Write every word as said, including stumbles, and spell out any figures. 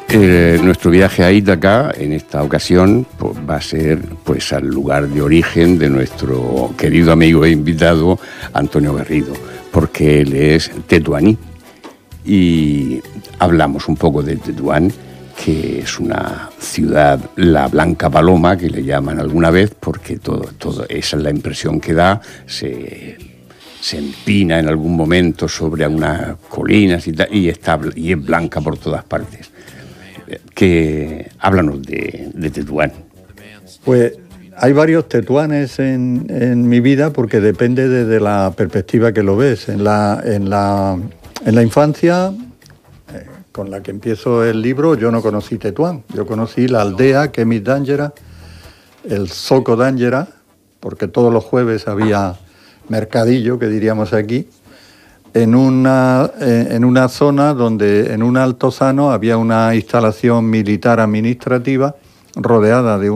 Eh, nuestro viaje a Ítaca, en esta ocasión, pues, va a ser pues, al lugar de origen de nuestro querido amigo e invitado Antonio Garrido, porque él es tetuaní. Y hablamos un poco de Tetuán, que es una ciudad, la Blanca Paloma, que le llaman alguna vez, porque todo, todo, esa es la impresión que da. Se, se empina en algún momento sobre unas colinas y, ta, y, está, y es blanca por todas partes. Que háblanos de, de Tetuán. Pues hay varios Tetuanes en, en mi vida, porque depende de, de la perspectiva que lo ves. En la, en la, en la infancia, eh, con la que empiezo el libro, yo no conocí Tetuán. Yo conocí la aldea Kemis d'Àngera, el Zoco d'Àngera, porque todos los jueves había mercadillo, que diríamos aquí, en una, en una zona donde en un altozano había una instalación militar administrativa rodeada de